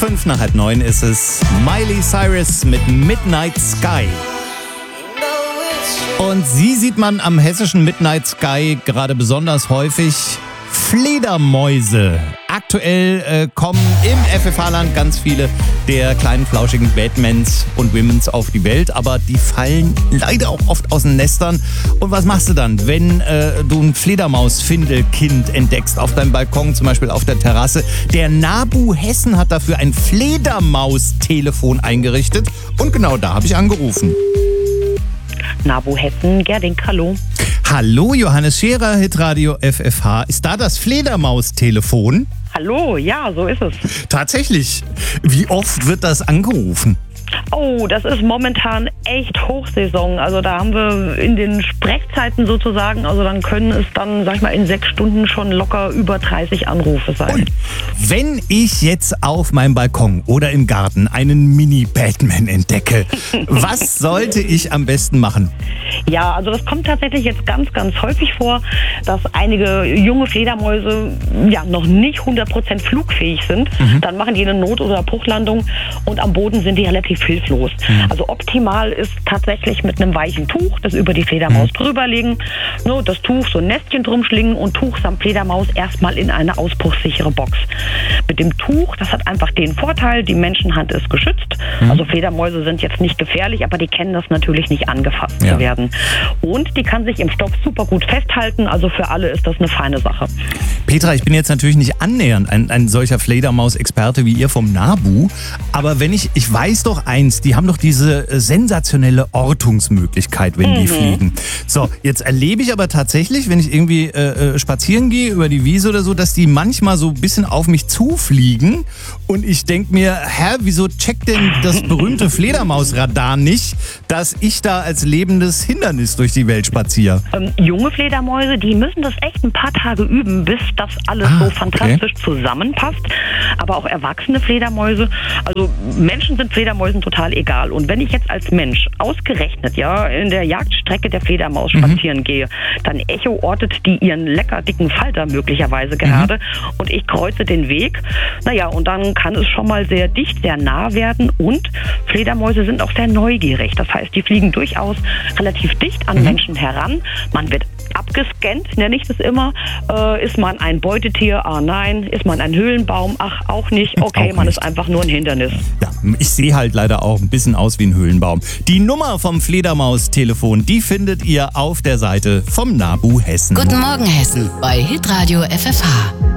8:05 ist es. Miley Cyrus mit Midnight Sky. Und sie sieht man am hessischen Midnight Sky gerade besonders häufig. Fledermäuse. Aktuell kommen im FFH-Land ganz viele der kleinen flauschigen Batmans und Womens auf die Welt, aber die fallen leider auch oft aus den Nestern. Und was machst du dann, wenn du ein Fledermaus-Findelkind entdeckst auf deinem Balkon, zum Beispiel auf der Terrasse? Der NABU Hessen hat dafür ein Fledermaus-Telefon eingerichtet und genau da habe ich angerufen. NABU Hessen, Gerding, hallo. Hallo, Johannes Scherer, Hitradio FFH. Ist da das Fledermaus-Telefon? Hallo, ja, so ist es. Tatsächlich. Wie oft wird das angerufen? Oh, das ist momentan echt Hochsaison. Also da haben wir in den Sprechzeiten sozusagen, also dann können es dann, sag ich mal, in 6 Stunden schon locker über 30 Anrufe sein. Und wenn ich jetzt auf meinem Balkon oder im Garten einen Mini-Batman entdecke, was sollte ich am besten machen? Ja, also das kommt tatsächlich jetzt ganz, ganz häufig vor, dass einige junge Fledermäuse ja noch nicht 100% flugfähig sind. Dann machen die eine Not- oder Bruchlandung und am Boden sind die relativ hilflos. Also optimal ist tatsächlich mit einem weichen Tuch, das über die Fledermaus drüberlegen, das Tuch so ein Nestchen drum schlingen und Tuch samt Fledermaus erstmal in eine ausbruchssichere Box. Mit dem Tuch, das hat einfach den Vorteil, die Menschenhand ist geschützt. Also Fledermäuse sind jetzt nicht gefährlich, aber die kennen das natürlich nicht, angefasst zu werden. Und die kann sich im Stoff super gut festhalten, also für alle ist das eine feine Sache. Petra, ich bin jetzt natürlich nicht annähernd ein solcher Fledermaus-Experte wie ihr vom NABU, aber wenn ich weiß doch eins, die haben doch diese sensationelle Ortungsmöglichkeit, wenn die fliegen. So, jetzt erlebe ich aber tatsächlich, wenn ich irgendwie spazieren gehe über die Wiese oder so, dass die manchmal so ein bisschen auf mich zufliegen und ich denke mir, wieso checkt denn das berühmte Fledermausradar nicht, dass ich da als lebendes Hindernis durch die Welt spaziere? Junge Fledermäuse, die müssen das echt ein paar Tage üben, bis das alles so fantastisch zusammenpasst. Aber auch erwachsene Fledermäuse, also Menschen sind Fledermäusen total egal. Und wenn ich jetzt als Mensch ausgerechnet in der Jagdstrecke der Fledermaus spazieren gehe, dann echoortet die ihren lecker dicken Falter möglicherweise gerade und ich kreuze den Weg. Und dann kann es schon mal sehr dicht, sehr nah werden und Fledermäuse sind auch sehr neugierig. Das heißt, die fliegen durchaus relativ dicht an Menschen heran. Man wird abgescannt, nenne ich das immer. Ist man ein Beutetier? Ah nein. Ist man ein Höhlenbaum? Ach, auch nicht. Okay, auch man nicht. Ist einfach nur ein Hindernis. Ja, ich sehe halt leider auch ein bisschen aus wie ein Höhlenbaum. Die Nummer vom Fledermaus-Telefon, die findet ihr auf der Seite vom NABU Hessen. Guten Morgen Hessen bei Hitradio FFH.